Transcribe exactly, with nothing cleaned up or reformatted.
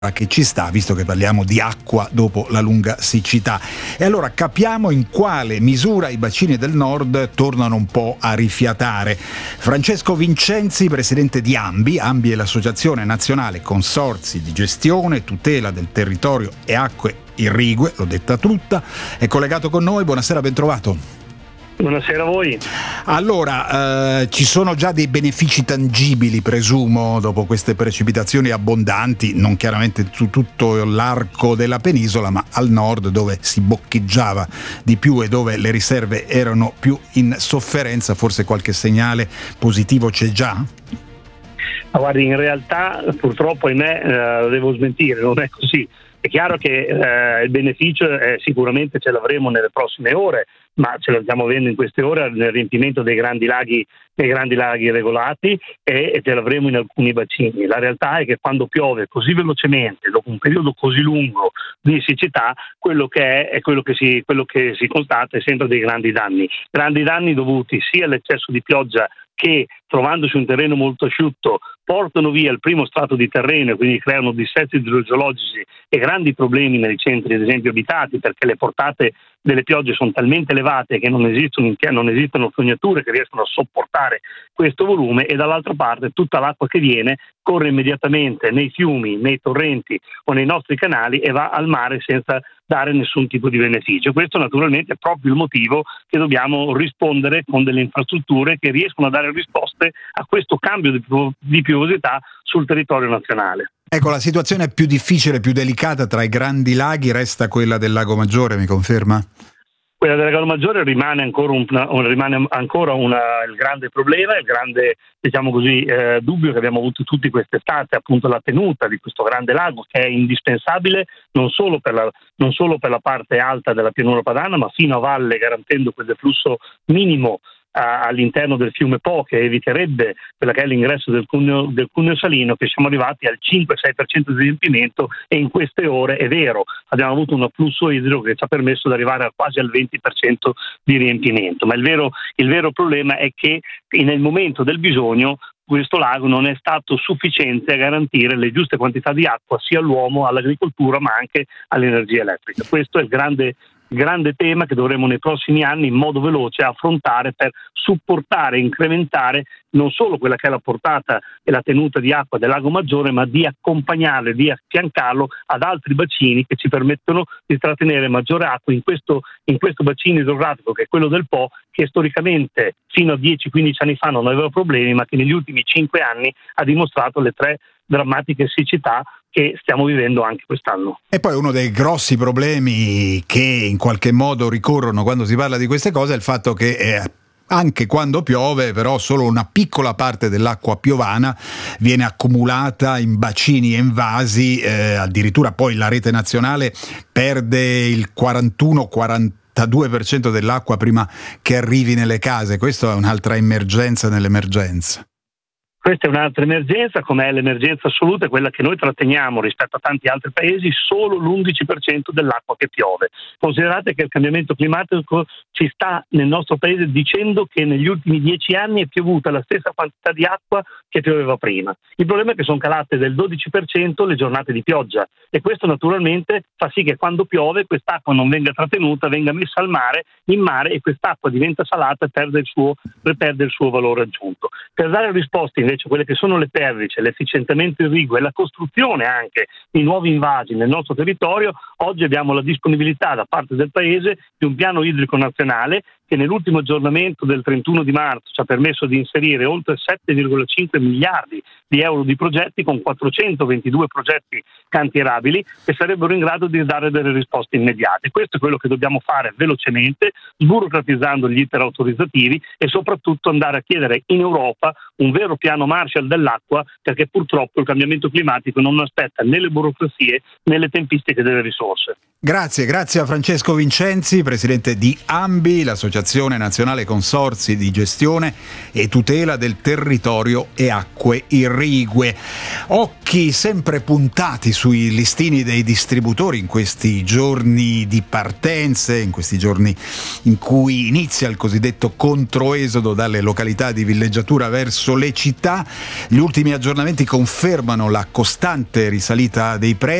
che ci sta, visto che parliamo di acqua dopo la lunga siccità. E allora capiamo in quale misura i bacini del nord tornano un po' a rifiatare. Francesco Vincenzi, presidente di AMBI. AMBI è l'Associazione Nazionale Consorzi di Gestione e Tutela del Territorio e Acque Irrigue, l'ho detta tutta, è collegato con noi. Buonasera, ben trovato. Buonasera a voi. Allora, eh, ci sono già dei benefici tangibili, presumo, dopo queste precipitazioni abbondanti, non chiaramente su tutto l'arco della penisola, ma al nord, dove si boccheggiava di più e dove le riserve erano più in sofferenza. Forse qualche segnale positivo c'è già? Ma guardi, in realtà purtroppo, ahimè, eh, devo smentire, non è così. È chiaro che eh, il beneficio eh, sicuramente ce l'avremo nelle prossime ore, ma ce lo stiamo avendo in queste ore nel riempimento dei grandi laghi, dei grandi laghi regolati e, e ce l'avremo in alcuni bacini. La realtà è che quando piove così velocemente, dopo un periodo così lungo di siccità, quello che è, è quello che si, quello che si constata è sempre dei grandi danni. Grandi danni dovuti sia all'eccesso di pioggia che, trovandosi un terreno molto asciutto, portano via il primo strato di terreno e quindi creano dissesti idrogeologici e grandi problemi nei centri, ad esempio, abitati, perché le portate delle piogge sono talmente elevate che non esistono, non esistono fognature che riescono a sopportare questo volume, e dall'altra parte tutta l'acqua che viene corre immediatamente nei fiumi, nei torrenti o nei nostri canali e va al mare senza dare nessun tipo di beneficio. Questo naturalmente è proprio il motivo che dobbiamo rispondere con delle infrastrutture che riescono a dare risposte a questo cambio di, di piovosità sul territorio nazionale. Ecco, la situazione più difficile, più delicata tra i grandi laghi resta quella del Lago Maggiore, mi conferma? Quella del Lago Maggiore rimane ancora, un, rimane ancora una, il grande problema, il grande, diciamo così, eh, dubbio che abbiamo avuto tutti quest'estate, appunto la tenuta di questo grande lago, che è indispensabile non solo per la, non solo per la parte alta della pianura padana, ma fino a valle, garantendo quel deflusso minimo all'interno del fiume Po, che eviterebbe quella che è l'ingresso del cuneo, del cuneo salino, che siamo arrivati al cinque sei per cento di riempimento, e in queste ore è vero, abbiamo avuto un afflusso idrico che ci ha permesso di arrivare a quasi al venti per cento di riempimento, ma il vero, il vero problema è che nel momento del bisogno questo lago non è stato sufficiente a garantire le giuste quantità di acqua sia all'uomo, all'agricoltura, ma anche all'energia elettrica. Questo è il grande grande tema che dovremo nei prossimi anni in modo veloce affrontare per supportare e incrementare non solo quella che è la portata e la tenuta di acqua del Lago Maggiore, ma di accompagnarle, di affiancarlo ad altri bacini che ci permettono di trattenere maggiore acqua in questo, in questo bacino idrografico che è quello del Po, che storicamente fino a dieci quindici anni fa non aveva problemi, ma che negli ultimi cinque anni ha dimostrato le tre drammatiche siccità che stiamo vivendo anche quest'anno. E poi uno dei grossi problemi che in qualche modo ricorrono quando si parla di queste cose è il fatto che eh, anche quando piove, però, solo una piccola parte dell'acqua piovana viene accumulata in bacini e in vasi, eh, addirittura poi la rete nazionale perde il quarantuno quarantadue per cento dell'acqua prima che arrivi nelle case. Questa è un'altra emergenza nell'emergenza. Questa è un'altra emergenza, come è l'emergenza assoluta, è quella che noi tratteniamo rispetto a tanti altri paesi, solo l'undici per cento dell'acqua che piove. Considerate che il cambiamento climatico ci sta nel nostro paese dicendo che negli ultimi dieci anni è piovuta la stessa quantità di acqua che pioveva prima. Il problema è che sono calate del dodici per cento le giornate di pioggia, e questo naturalmente fa sì che quando piove quest'acqua non venga trattenuta, venga messa al mare, in mare, e quest'acqua diventa salata e perde il suo, perde il suo valore aggiunto. Per dare risposte invece a quelle che sono le perdici, l'efficientamento irriguo e la costruzione anche di nuovi invasi nel nostro territorio, oggi abbiamo la disponibilità da parte del Paese di un piano idrico nazionale che nell'ultimo aggiornamento del trentuno di marzo ci ha permesso di inserire oltre sette virgola cinque miliardi di euro di progetti, con quattrocentoventidue progetti cantierabili che sarebbero in grado di dare delle risposte immediate. Questo è quello che dobbiamo fare velocemente, sburocratizzando gli iter autorizzativi, e soprattutto andare a chiedere in Europa un vero piano Marshall dell'acqua, perché purtroppo il cambiamento climatico non aspetta né le burocrazie né le tempistiche delle risorse. Grazie, grazie a Francesco Vincenzi, presidente di AMBI, l'associazione Associazione Nazionale Consorzi di Gestione e Tutela del Territorio e Acque Irrigue. Occhi sempre puntati sui listini dei distributori in questi giorni di partenze, in questi giorni in cui inizia il cosiddetto controesodo dalle località di villeggiatura verso le città. Gli ultimi aggiornamenti confermano la costante risalita dei prezzi.